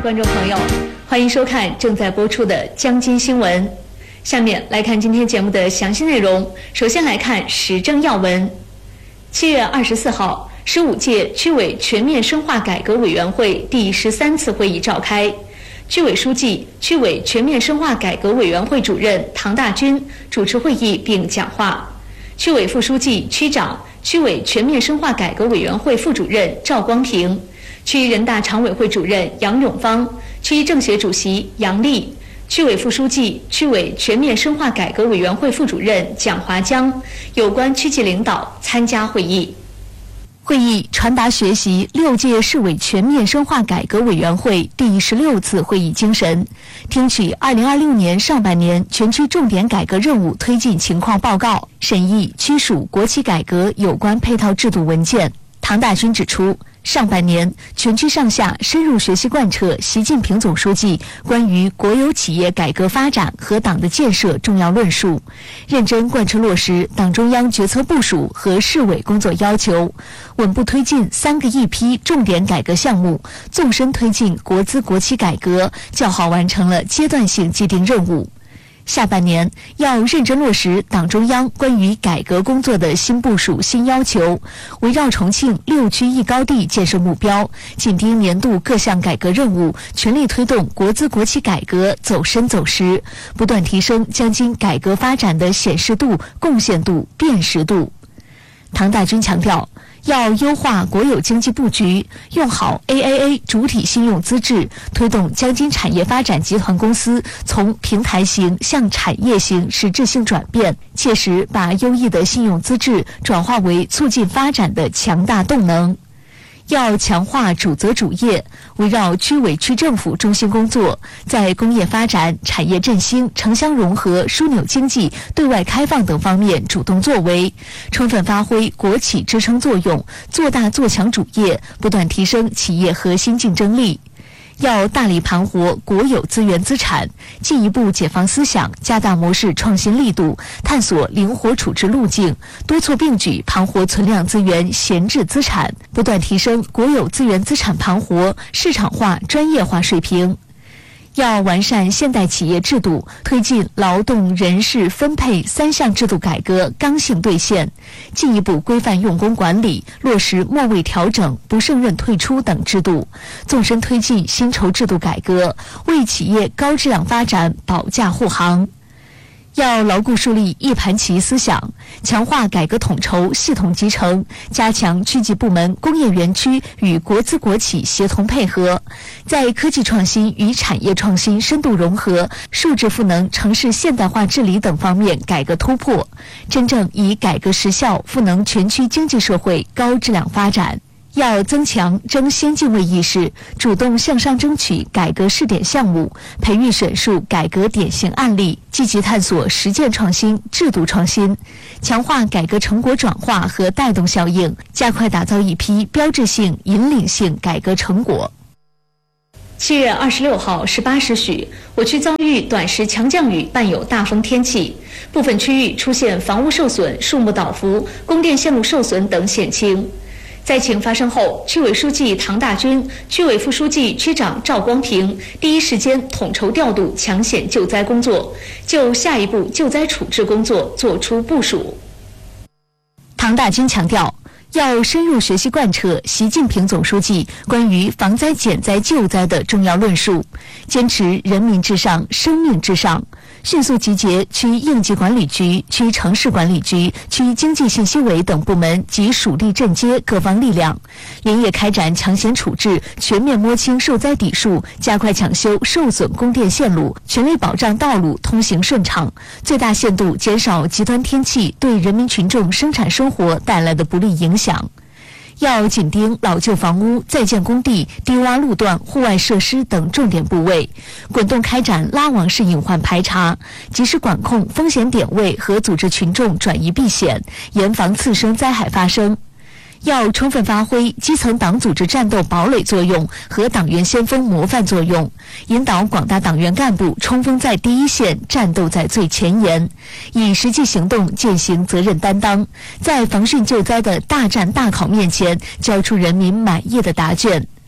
观众朋友，欢迎收看正在播出的江津新闻。下面来看今天节目的详细内容。首先来看时政要闻。7月24号，15届区委全面深化改革委员会第13次会议召开。区委书记、区委全面深化改革委员会主任唐大军主持会议并讲话。区委副书记、区长、区委全面深化改革委员会副主任赵光平，区人大常委会主任杨永芳，区政协主席杨丽，区委副书记、区委全面深化改革委员会副主任蒋华江，有关区级领导参加会议。会议传达学习6届市委全面深化改革委员会第16次会议精神，听取2026年上半年全区重点改革任务推进情况报告，审议区属国企改革有关配套制度文件。唐大军指出，上半年全区上下深入学习贯彻习近平总书记关于国有企业改革发展和党的建设重要论述，认真贯彻落实党中央决策部署和市委工作要求，稳步推进3个一批重点改革项目，纵深推进国资国企改革，较好完成了阶段性既定任务。下半年要认真落实党中央关于改革工作的新部署、新要求，围绕重庆6区1高地建设目标，紧盯年度各项改革任务，全力推动国资国企改革走深走实，不断提升江津改革发展的显示度、贡献度、辨识度。唐大军强调，要优化国有经济布局，用好 AAA 主体信用资质，推动江津产业发展集团公司从平台型向产业型实质性转变，切实把优异的信用资质转化为促进发展的强大动能。要强化主责主业，围绕区委区政府中心工作，在工业发展、产业振兴、城乡融合、枢纽经济、对外开放等方面主动作为，充分发挥国企支撑作用，做大做强主业，不断提升企业核心竞争力。要大力盘活国有资源资产，进一步解放思想，加大模式创新力度，探索灵活处置路径，多措并举盘活存量资源闲置资产，不断提升国有资源资产盘活市场化、专业化水平。要完善现代企业制度，推进劳动人事分配3项制度改革刚性兑现，进一步规范用工管理，落实末位调整、不胜任退出等制度，纵深推进薪酬制度改革，为企业高质量发展保驾护航。要牢固树立一盘棋思想，强化改革统筹系统集成，加强区级部门工业园区与国资国企协同配合，在科技创新与产业创新深度融合、数字赋能城市现代化治理等方面改革突破，真正以改革实效赋能全区经济社会高质量发展。要增强争先进位意识，主动向上争取改革试点项目，培育选述改革典型案例，积极探索实践创新、制度创新，强化改革成果转化和带动效应，加快打造一批标志性、引领性改革成果。7月26号18时许，我区遭遇短时强降雨，伴有大风天气，部分区域出现房屋受损、树木倒伏、供电线路受损等险情。灾情发生后，区委书记唐大军、区委副书记、区长赵光平第一时间统筹调度抢险救灾工作，就下一步救灾处置工作作出部署。唐大军强调，要深入学习贯彻习近平总书记关于防灾减灾救灾的重要论述，坚持人民至上、生命至上，迅速集结区应急管理局、区城市管理局、区经济信息委等部门及属地镇街各方力量，连夜开展抢险处置，全面摸清受灾底数，加快抢修受损供电线路，全力保障道路通行顺畅，最大限度减少极端天气对人民群众生产生活带来的不利影响。要紧盯老旧房屋、在建工地、低洼路段、户外设施等重点部位，滚动开展拉网式隐患排查，及时管控风险点位和组织群众转移避险，严防次生灾害发生。要充分发挥基层党组织战斗堡垒作用和党员先锋模范作用，引导广大党员干部冲锋在第一线，战斗在最前沿，以实际行动践行责任担当，在防汛救灾的大战大考面前交出人民满意的答卷。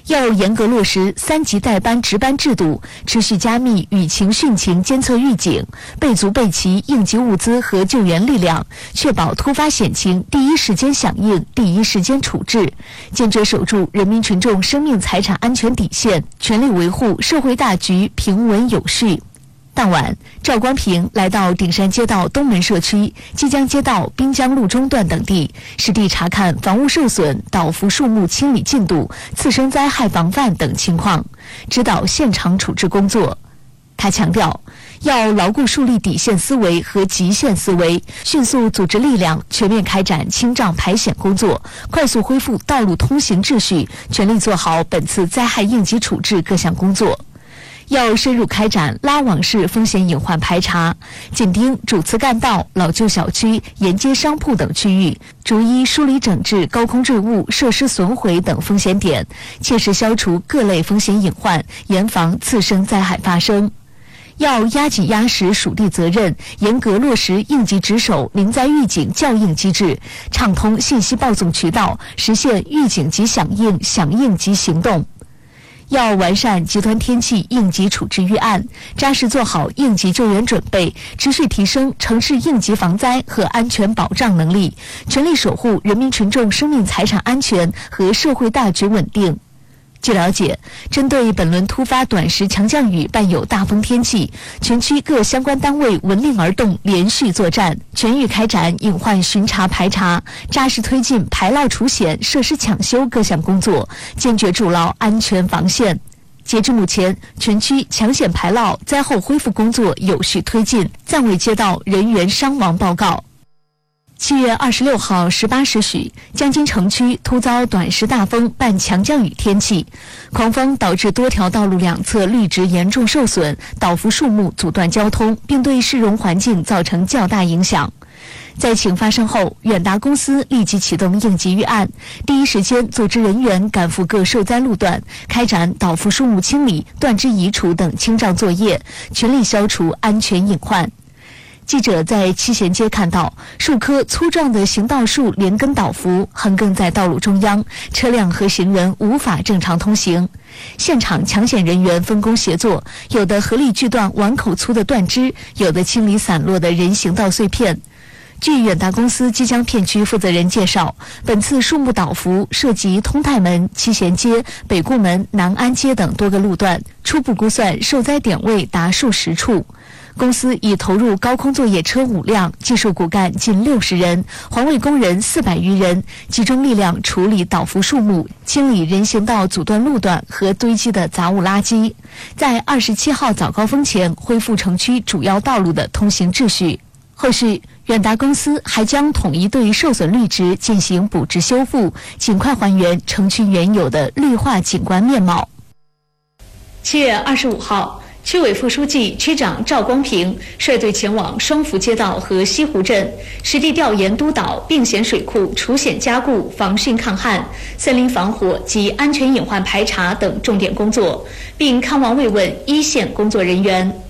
要严格落实3级代班值班制度，持续加密雨情汛情监测预警，备足备齐应急物资和救援力量，确保突发险情第一时间响应、第一时间处置，坚决守住人民群众生命财产安全底线，全力维护社会大局平稳有序。当晚，赵光平来到顶山街道东门社区、蓟江街道滨江路中段等地，实地查看房屋受损、倒伏树木清理进度、次生灾害防范等情况，指导现场处置工作。他强调，要牢固树立底线思维和极限思维，迅速组织力量，全面开展清障排险工作，快速恢复道路通行秩序，全力做好本次灾害应急处置各项工作。要深入开展拉网式风险隐患排查，紧盯主次干道、老旧小区、沿街商铺等区域，逐一梳理整治高空坠物、设施损毁等风险点，切实消除各类风险隐患，严防次生灾害发生。要压紧压实属地责任，严格落实应急值守、临灾预警校应机制，畅通信息报送渠道，实现预警即响应、响应即行动。要完善极端天气应急处置预案，扎实做好应急救援准备，持续提升城市应急防灾和安全保障能力，全力守护人民群众生命财产安全和社会大局稳定。据了解，针对本轮突发短时强降雨伴有大风天气，全区各相关单位闻令而动，连续作战，全域开展隐患巡查排查，扎实推进排涝除险、设施抢修各项工作，坚决筑牢安全防线。截至目前，全区抢险排涝、灾后恢复工作有序推进，暂未接到人员伤亡报告。7月26号18时许，江津城区突遭短时大风伴强降雨天气，狂风导致多条道路两侧绿植严重受损，倒伏树木阻断交通，并对市容环境造成较大影响。灾情发生后，远达公司立即启动应急预案，第一时间组织人员赶赴各受灾路段，开展倒伏树木清理、断枝移除等清障作业，全力消除安全隐患。记者在七贤街看到数棵粗壮的行道树连根倒伏，横亘在道路中央，车辆和行人无法正常通行。现场抢险人员分工协作，有的合力锯断碗口粗的断枝，有的清理散落的人行道碎片。据远达公司蓟江片区负责人介绍，本次树木倒伏涉及通泰门、七贤街、北固门、南安街等多个路段，初步估算受灾点位达数十处。公司已投入高空作业车5辆，技术骨干近60人，环卫工人400余人，集中力量处理倒伏树木，清理人行道阻断路段和堆积的杂物垃圾，在27号早高峰前恢复城区主要道路的通行秩序。后续，远达公司还将统一对受损绿植进行补植修复，尽快还原城区原有的绿化景观面貌。7月25号，区委副书记、区长赵光平率队前往双福街道和西湖镇，实地调研督导并险水库除险加固、防汛抗旱、森林防火及安全隐患排查等重点工作，并看望慰问一线工作人员。